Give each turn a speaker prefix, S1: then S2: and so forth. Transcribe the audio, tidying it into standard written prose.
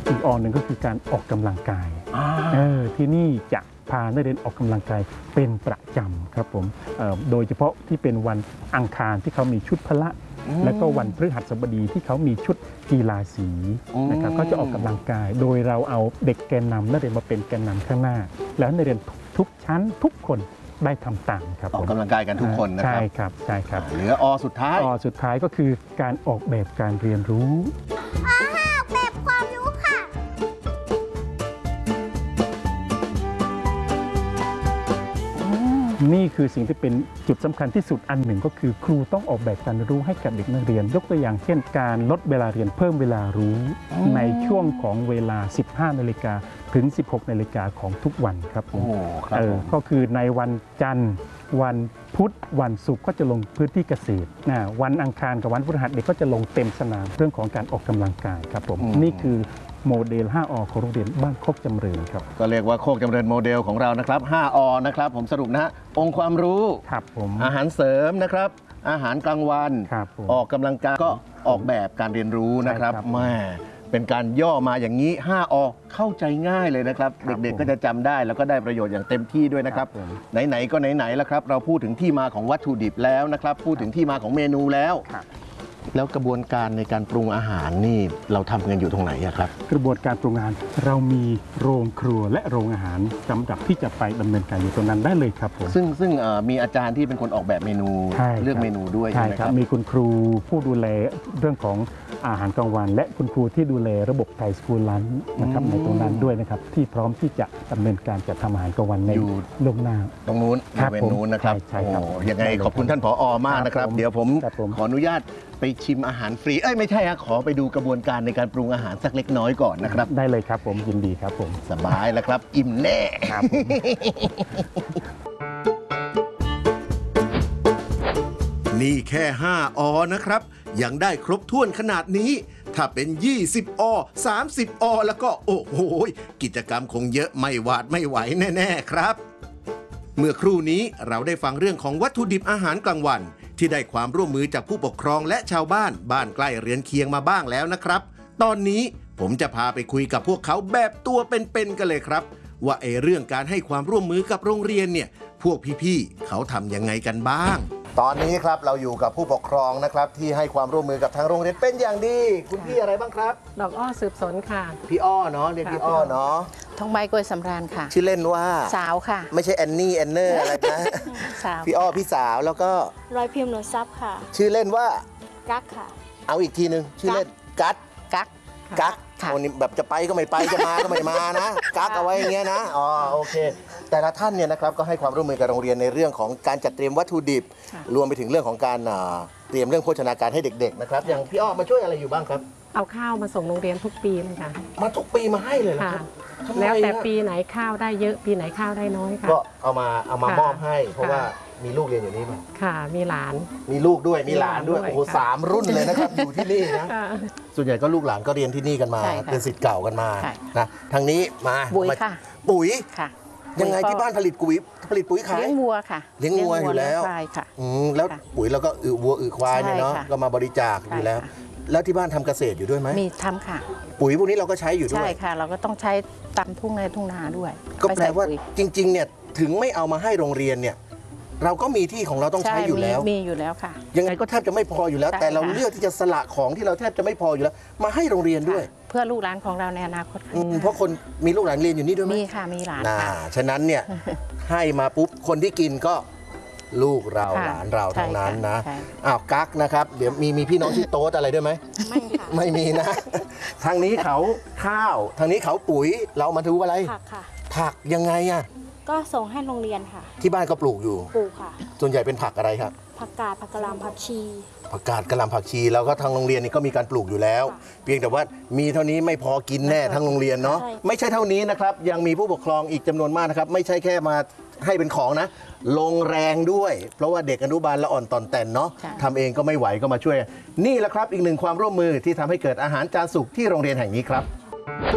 S1: อีกหนึ่งก็คือการออกกำลังกายที่นี่จะพานักเรียนออกกำลังกายเป็นประจำครับผมโดยเฉพาะที่เป็นวันอังคารที่เขามีชุดพละและก็วันพฤหัสบดีที่เขามีชุดกีฬาสีนะครับก็จะออกกำลังกายโดยเราเอาเด็กแกนนำนักเรียนมาเป็นแกนนำข้างหน้าแล้วนักเรียนทุกชั้นทุกคนได้ทำตามครับ
S2: ออกกำลังกายกันทุกคนนะครับ
S1: ใช่ครับใช่ครับ
S2: เหลือสุดท้าย
S1: ก็คือการออกแบบการเรียนรู้
S3: แบบความรู้ค่ะ
S1: นี่คือสิ่งที่เป็นจุดสำคัญที่สุดอันหนึ่งก็คือครูต้องออกแบบการรู้ให้กับเด็กนักเรียนยกตัวอย่างเช่นการลดเวลาเรียนเพิ่มเวลารู้ในช่วงของเวลา 15 นาฬิกาถึง 16 นาฬิกาของทุกวันครับผมก็คือในวันจันทร์วันพุธวันศุกร์ก็จะลงพื้นที่เกษตรวันอังคารกับวันพฤหัสเด็กก็จะลงเต็มสนามเรื่องของการออกกำลังกายครับผมนี่คือโมเดล 5 อของโรงเรียนบ้านโคกจำเริญครับ
S2: ก็เรียกว่าโคกจำเริญโมเดลของเรานะครับ5 อนะครับผมสรุปนะฮะองค์ความรู้
S1: ครับผม
S2: อาหารเสริมนะครับอาหารกลางวันออกกำลังกายก็ออกแบบการเรียนรู้นะครับแม่เป็นการย่อมาอย่างนี้5 อเข้าใจง่ายเลยนะครับเด็กๆก็จะจำได้แล้วก็ได้ประโยชน์อย่างเต็มที่ด้วยนะครับไหนๆก็ไหนๆแล้วครับเราพูดถึงที่มาของวัตถุดิบแล้วนะครับพูดถึงที่มาของเมนูแล้วแล้วกระบวนการในการปรุงอาหารนี่เราทำกันอยู่ตรงไหนครับ
S1: กระบวนการปรุงอาหารเรามีโรงครัวและโรงอาหารสำหรับที่จะไปดำเนินการอยู่ตรงนั้นได้เลยครับผม
S2: ซึ่งมีอาจารย์ที่เป็นคนออกแบบเมนูเลือกเมนูด้วยใช่ไหมครับ
S1: มีคุณครูผู้ดูแลเรื่องของอาหารกลางวันและคุณครูที่ดูแลระบบไทยสคูลลันนะครับในตรงนั้นด้วยนะครับที่พร้อมที่จะดำเนินการจัดทำอาหารกลางวันในโรงนา
S2: ตรงนู้นบริเวณนู้นนะครับยังไงขอบคุณท่านผอ.มากนะครับเดี๋ยวผมขออนุญาตไปชิมอาหารฟรีไม่ใช่ขอไปดูกระบวนการในการปรุงอาหารสักเล็กน้อยก่อนนะครับ
S1: ได้เลยครับผมยินดีครับผม
S2: สบายแล้วครับอิ่มแน่ครับ
S4: นี่แค่5 อนะครับยังได้ครบถ้วนขนาดนี้ถ้าเป็น20 อ30 อแล้วก็โอ้โหกิจกรรมคงเยอะไม่หวาดไม่ไหวแน่ๆครับเมื่อครู่นี้เราได้ฟังเรื่องของวัตถุดิบอาหารกลางวันที่ได้ความร่วมมือจากผู้ปกครองและชาวบ้านใกล้เรือนเคียงมาบ้างแล้วนะครับตอนนี้ผมจะพาไปคุยกับพวกเขาแบบตัวเป็นๆกันเลยครับว่าเรื่องการให้ความร่วมมือกับโรงเรียนเนี่ยพวกพี่ๆเขาทำยังไงกันบ้าง
S2: ตอนนี้ครับเราอยู่กับผู้ปกครองนะครับที่ให้ความร่วมมือกับทางโรงเรียนเป็นอย่างดีคุณพี่อะไรบ้างครับ
S5: ดอกอ้อสืบสนค่ะ
S2: พี่อ้อเนาะเรียกพี่อ้อเนาะ
S6: ทองใบกล้วยสำราญค่ะ
S2: ชื่อเล่นว่า
S6: สาวค่ะ
S2: ไม่ใช่แอนนี่แอนเนอร์อะไรนะ
S6: สาว
S2: พี่อ้อพี่สาวแล้วก็
S3: รอยพิมพ์หนูซับค่ะ
S2: ชื่อเล่นว่า
S3: กั๊กค่ะ
S2: เอาอีกทีนึงชื่อเล่นกั๊กวันนี้แบบจะไปก็ไม่ไปจะมาก็ไม่มานะกั๊กเอาไว้อย่างเงี้ยนะโอเคแต่ละท่านเนี่ยนะครับก็ให้ความร่วมมือกับโรงเรียนในเรื่องของการจัดเตรียมวัตถุดิบรวมไปถึงเรื่องของการเตรียมเรื่องโภชนาการให้เด็กๆนะครับอย่างพี่อ้อมาช่วยอะไรอยู่บ้างครับ
S5: เอาข้าวมาส่งโรงเรียนทุกปีเลยค่ะ
S2: มาทุกปีมาให้เลยเหรอครับ
S5: แล้วแต่ปีไหนข้าวได้เยอะปีไหนข้าวได้น้อยค่ะ
S2: ก็เอามามอบให้เพราะว่ามีลูกเรียนอยู่นี่มั้ย
S5: ค่ะมีหลาน
S2: มีลูกด้วยมีหลานด้วยโอ้โห3 รุ่นเลยนะครับอยู่ที่นี่นะส่วนใหญ่ก็ลูกหลานก็เรียนที่นี่กันมาเป็นศิษย์เก่ากันมานะทางนี้มา
S6: ปุ๋ยค่ะ
S2: ปุ๋ยยังไงที่บ้านผลิตปุ๋ยขาย
S6: เลี้ยงวัวค่ะ
S2: เลี้ยงวัวอยู่แล้วแล้วปุ๋ยเราก็วัวควายเนี่ยเนาะก็มาบริจาคอยู่แล้วแล้วที่บ้านทำเกษตรอยู่ด้วยไหม
S6: มีทำค่ะ
S2: ปุ๋ยพวกนี้เราก็ใช้อยู่ด้วย
S6: ใช่ค่ะเราก็ต้องใช้ตามทุ่งในทุ่งนาด้วย
S2: ก็แปลว่าจริงๆเนี่ยถึงไม่เอามาให้โรงเรียนเนี่ยเราก็มีที่ของเราต้องใช้อยู่แล้ว
S6: มีอยู่แล้วค่ะ
S2: ยังไงก็แทบจะไม่พออยู่แล้วแต่เราเลือกที่จะสละของที่เราแทบจะไม่พออยู่แล้วมาให้โรงเรียนด้วย
S6: เพื่อลูกหลานของเราในอนาคต
S2: เพราะคนมีลูกหลานเรียนอยู่นี่ด้วยไหม
S6: มีค่ะมีหลาน
S2: ฉะนั้นเนี่ยให้มาปุ๊บคนที่กินก็ลูกเราหลานเราทั้งนั้นนะกั๊กนะครับเดี๋ยวมีพี่น้องที่โต๊ดอะไรด้วยไหม
S3: ไม่ค่ะ
S2: ไม่มีนะทางนี้เขาข้าวทางนี้เขาปุ๋ยเรามาดูอะไร
S3: ผักค่ะ
S2: ผักยังไงอะ
S3: ก็ส่งให้โรงเรียนค่ะ
S2: ที่บ้านก็ปลูกอยู่
S3: ปลูกค่ะ
S2: ส่วนใหญ่เป็นผักอะไรครับ
S3: ผักกาดผักกะหล่ำผักชี
S2: ผักกาดกะหล่ำผักชีแล้วก็ทางโรงเรียนนี่ก็มีการปลูกอยู่แล้วเพียงแต่ว่ามีเท่านี้ไม่พอกินแน่ทั้งโรงเรียนเนาะไม่ใช่เท่านี้นะครับยังมีผู้ปกครองอีกจำนวนมากนะครับไม่ใช่แค่มาให้เป็นของนะลงแรงด้วยเพราะว่าเด็กอนุบาลละอ่อนตอนแต่นเนาะทำเองก็ไม่ไหวก็มาช่วยนี่แหละครับอีกหนึ่งความร่วมมือที่ทำให้เกิดอาหารจานสุกที่โรงเรียนแห่งนี้ครับ